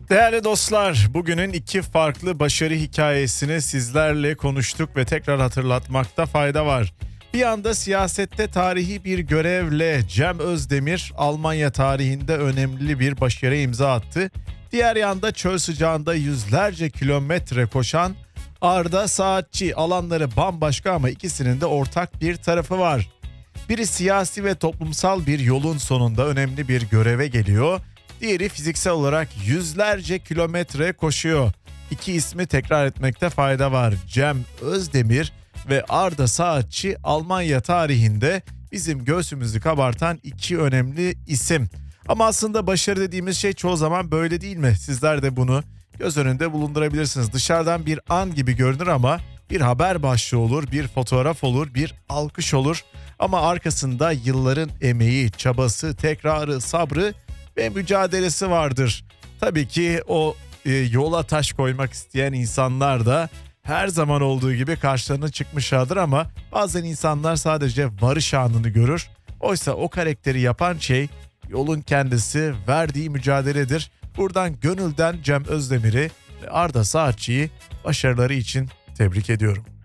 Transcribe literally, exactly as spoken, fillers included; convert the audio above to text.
Değerli dostlar, bugünün iki farklı başarı hikayesini sizlerle konuştuk ve tekrar hatırlatmakta fayda var. Bir anda siyasette tarihi bir görevle Cem Özdemir Almanya tarihinde önemli bir başarıya imza attı. Diğer yanda çöl sıcağında yüzlerce kilometre koşan Arda Saatçi, alanları bambaşka ama ikisinin de ortak bir tarafı var. Biri siyasi ve toplumsal bir yolun sonunda önemli bir göreve geliyor. Diğeri fiziksel olarak yüzlerce kilometre koşuyor. İki ismi tekrar etmekte fayda var. Cem Özdemir ve Arda Saatçi Almanya tarihinde bizim göğsümüzü kabartan iki önemli isim. Ama aslında başarı dediğimiz şey çoğu zaman böyle değil mi? Sizler de bunu göz önünde bulundurabilirsiniz. Dışarıdan bir an gibi görünür ama bir haber başlığı olur, bir fotoğraf olur, bir alkış olur. Ama arkasında yılların emeği, çabası, tekrarı, sabrı ve mücadelesi vardır. Tabii ki o e, yola taş koymak isteyen insanlar da her zaman olduğu gibi karşılarına çıkmışlardır ama bazen insanlar sadece varış anını görür. Oysa o karakteri yapan şey yolun kendisi, verdiği mücadeledir. Buradan gönülden Cem Özdemir'i ve Arda Saatçı'yı başarıları için tebrik ediyorum.